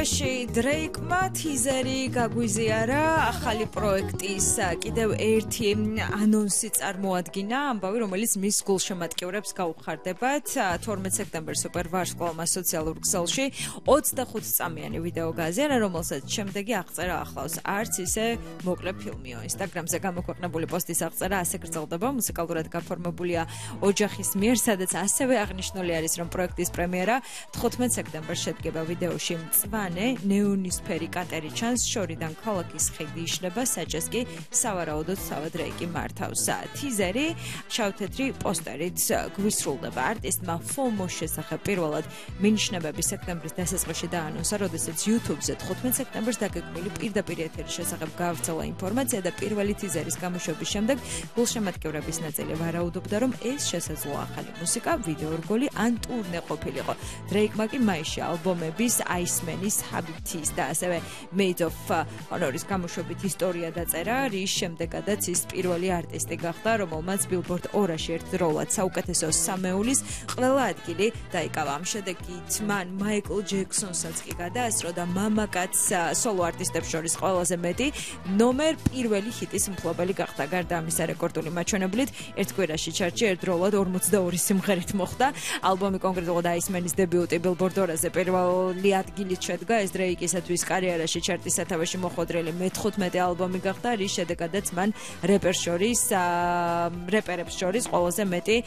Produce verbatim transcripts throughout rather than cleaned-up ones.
ეთერში დრეიკმა თიზერი გაგვიზიარა ახალი პროექტის კიდევ ერთი ანონსი წარმოადგინა, ამბავი, რომელიც მის გულშემატკივრებს გაუხარდებათ. თორმეტ სექტემბერს სუპერვარსკვლავმა სოციალურ ქსელში ოცდახუთი წამიანი ვიდეო გააზიარა, რომელსაც შემდეგი აღწერა ახლავს. არც ისე მოკლე ფილმიო. ინსტაგრამზე გამოქვეყნებული პოსტის აღწერა ასე გრძელდება, მუსიკალურად გაფორმებულია ოჯახის მიერ, სადაც ასევე აღნიშნული არის, რომ პროექტის პრემიერა თხუთმეტ სექტემბერს შედგება. ვიდეოში მწვანე ნეონისფერი კატერი ჩანს, შორიდან ქალაქის ხედი იშლება, საჭეს კი სავარაუდოდ თავად დრეიკი მართავს. თიზერი შავთეთრი პოსტერით გვისრულდება. არტისტმა ფომოს შესახებ პირველად მინიშნებები სექტემბრის დასაწყისში დაანონსა, როდესაც YouTube-ზე თხუთმეტ სექტემბერს დაგეგმილი პირდაპირ ეთერის შესახებ გაავრცელა ინფორმაცია და პირველი თიზერის გამოშვების შემდეგ გულშემატკივრების ნაწილი ვარაუდობდა, რომ ეს შესაძლოა ახალი მუსიკა, ვიდეო რგოლი ან ტურნე ყოფილიყო. დრეიკმა კი მაისში ალბომების Iceman-ის, Habibtis და ასევე Made of Honor-ის გამოშვებით ისტორია დაწერა, რის შემდეგაც ის პირველი არტისტი გახდა, რომელმაც Billboard ორაში ერთდროულად საუკეთესო სამეულის ყველა ადგილი დაიკავა. ამ შედეგით მან Michael Jackson-საც კი გადაასწრო და მამაკაც სოლო არტისტებს შორის ყველაზე მეტი ნომერ პირველი ჰიტის მფლობელი გახდა. გარდა ამისა, რეკორდული მაჩვენებლით ერთ კვირაში ჩარტში ერთდროულად ორმოცდაორი სიმღერით მოხვდა. ალბომი კონკრეტულად Iceman-ის დებიუტი Billboard ორაზე პირველი ადგილით შედგა. ეს დრეიკისათვის კარიერაში ჩარტის სათავეში მოხვედრილი მეთხუთმეტე ალბომი გახდა, რის შედეგადაც მან რეპერს შორის რეპერებს შორის ყველაზე მეტი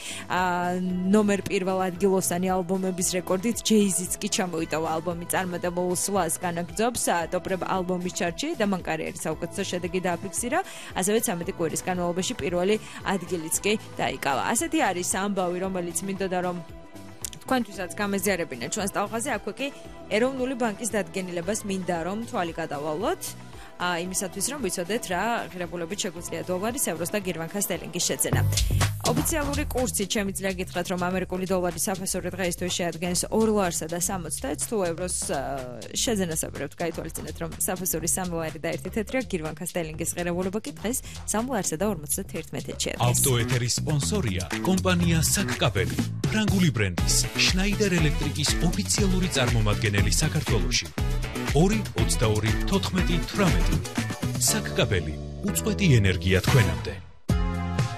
ნომერ პირველ ადგილოსანი ალბომების რეკორდით Jay-Z-ც კი ჩამოიტოვა. ალბომი წარმატებულ სვლას განაგრძობს ტოპ ალბომის ჩარტში და მან კარიერის საუკეთესო შედეგი დააფიქსირა, ასევე ცამეტი კვირის განმავლობაში პირველი ადგილიც კი დაიკავა. ასეთი არის ამბავი, რომელიც მინდოდა რომ თქვენთვისაც გამეზიარებინა ჩვენს ტალღაზე. აქვე კი ეროვნული ბანკის დადგენილებას მინდა რომ თვალი გადავალოთ იმისათვის, რომ ვიცოდეთ რა ღირებულებით შეგვიძლია დოლარის, ევროს და გირვანქას სტელინგის შეძენა. ოფიციალური კურსით შემიძლია გითხრათ, რომ ამერიკული დოლარის საფასური დღეისთვის შეადგენს ორ ლარსა და სამოცდაათს, თუ ევროს შეძენას აპირებთ, გაითვალისწინეთ, რომ საფასური სამი ლარი და ერთი თეთრია, გირვანქა სტელინგის ღირებულება კი დღეს სამი ლარსა და ორმოცდათერთმეტი შეადგენს. ავტოეთერის სპონსორია კომპანია საკკაბელი, ფრანგული ბრენდის შნაიდერ ელექტრიკის ოფიციალური წარმომადგენელი საქართველოში. ორი ოცდაორი თოთხმეტი თვრამეტი. საკკაბელი, უწყვეტი ენერგია თქვენამდე.